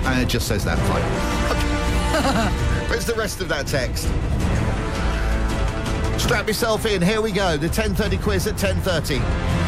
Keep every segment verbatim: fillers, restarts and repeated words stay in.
And it just says that, fine. Okay. Where's the rest of that text? Strap yourself in, here we go. The ten thirty quiz at ten thirty.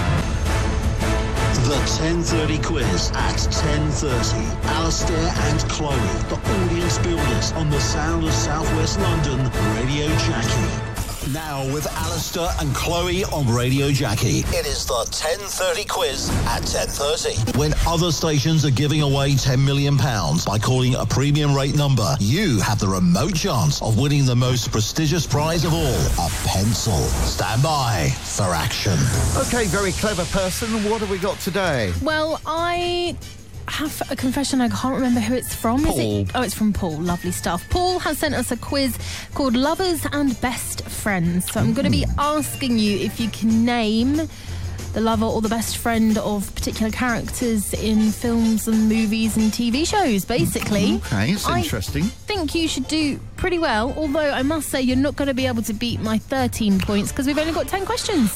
The ten thirty quiz at ten thirty. Alistair and Chloe, the audience builders on the sound of Southwest London, Radio Jackie. Now with Alistair and Chloe on Radio Jackie. It is the ten thirty quiz at ten thirty. When other stations are giving away ten million pounds by calling a premium rate number, you have the remote chance of winning the most prestigious prize of all, a pencil. Stand by for action. Okay, very clever person. What have we got today? Well, I have a confession. I can't remember who it's from. Paul. Is it? Oh, it's from Paul. Lovely stuff. Paul has sent us a quiz called Lovers and Best Friends. So I'm going to be asking you if you can name the lover or the best friend of particular characters in films and movies and T V shows, basically. Okay, it's interesting. I think you should do pretty well, although I must say you're not going to be able to beat my thirteen points because we've only got ten questions.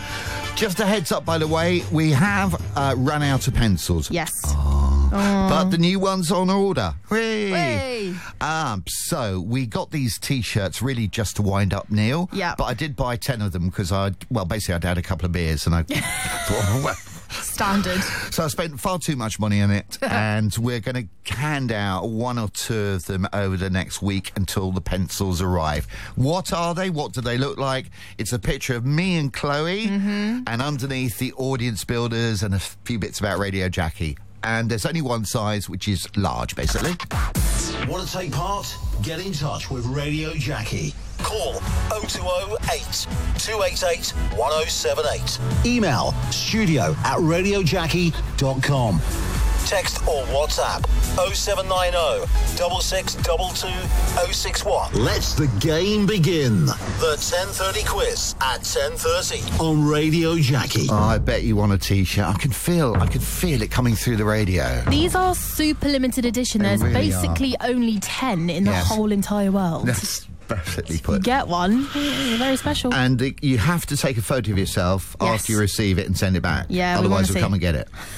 Just a heads up, by the way, we have uh, run out of pencils. Yes. Oh. Oh. But the new one's on order. Whee! Hey. Um, so we got these T-shirts really just to wind up Neil. Yeah. But I did buy ten of them because I, well, basically I'd had a couple of beers and I thought, well, Standard. so I spent far too much money on it, and we're going to hand out one or two of them over the next week until the pencils arrive. What are they? What do they look like? It's a picture of me and Chloe, mm-hmm. and underneath the audience builders and a few bits about Radio Jackie. And there's only one size, which is large, basically. Want to take part? Get in touch with Radio Jackie. Call oh two oh eight, two eight eight, one oh seven eight. Email studio at radio jackie dot com. Text or WhatsApp oh seven nine oh, six six two two, oh six one. Let's the game begin. The ten thirty quiz at ten thirty on Radio Jackie. Oh, I bet you want a T-shirt. I can feel, I can feel it coming through the radio. These are super limited edition. They There's really basically only ten in the Yes. whole entire world. That's perfectly You put. get one. You're very special. And uh, you have to take a photo of yourself Yes. after you receive it and send it back. Yeah, we Otherwise, wanna we'll see. come and get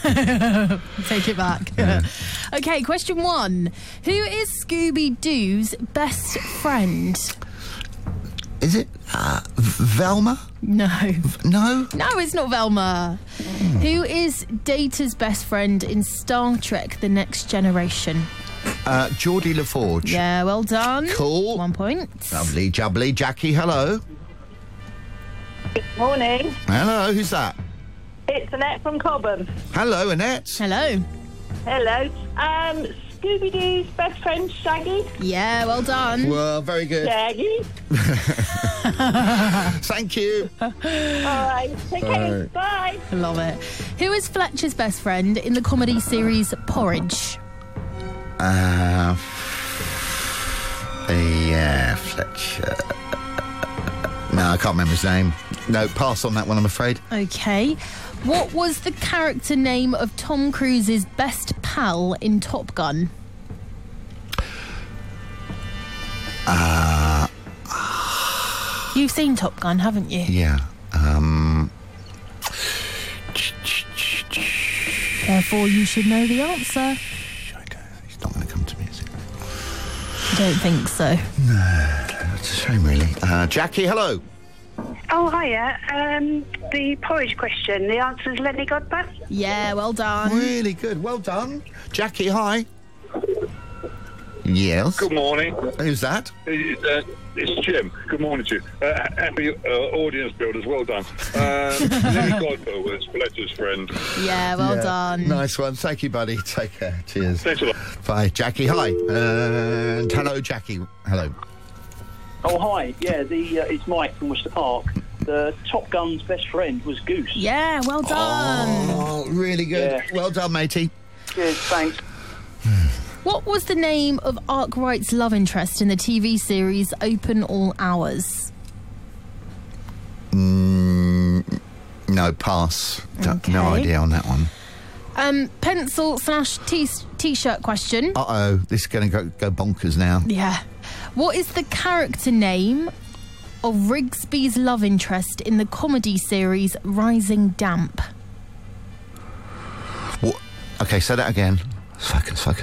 it. Take it back. Okay, question one. Who is Scooby-Doo's best friend? Is it uh, Velma? No. No? No, it's not Velma. Who is Data's best friend in Star Trek The Next Generation? Uh, Geordie LaForge. Yeah, well done. Cool. One point. Lovely jubbly. Jackie, hello. Good morning. Hello, who's that? It's Annette from Cobham. Hello, Annette. Hello. Hello. Um, Scooby-Doo's best friend, Shaggy. Yeah, well done. Well, very good. Shaggy. Thank you. All right. Take care. Bye. Love it. Who is Fletcher's best friend in the comedy series Porridge? Uh, yeah, Fletcher. No, I can't remember his name. No, pass on that one, I'm afraid. Okay. What was the character name of Tom Cruise's best pal in Top Gun? Uh, You've seen Top Gun, haven't you? yeah. Um, Therefore, you should know the answer. I don't, he's not going to come to me, is he? I don't think so. It's a shame, really. Uh, Jackie, hello. Oh, hiya. Um, the porridge question, the answer is Lenny Godber. Yeah, well done. Really good. Well done. Jackie, hi. Yes. Good morning. Who's that? Uh, it's Jim. Good morning to you. Uh, happy uh, audience builders. Well done. Um, Lenny Godber was Fletcher's friend. Yeah, well Yeah. done. Nice one. Thank you, buddy. Take care. Cheers. Thanks a lot. Bye. Jackie, hi. And hello, Jackie. Hello. Oh, hi. Yeah, the uh, it's Mike from Worcester Park. The Top Gun's best friend was Goose. Yeah, well done. Oh, really good. Yeah. Well done, matey. Cheers, thanks. What was the name of Arkwright's love interest in the T V series Open All Hours? Mm, no, pass. Okay. No idea on that one. Um, pencil slash t- t-shirt question. Uh-oh, this is going to go, go bonkers now. Yeah. What is the character name of Rigsby's love interest in the comedy series Rising Damp? What? Okay, say that again. Focus, focus.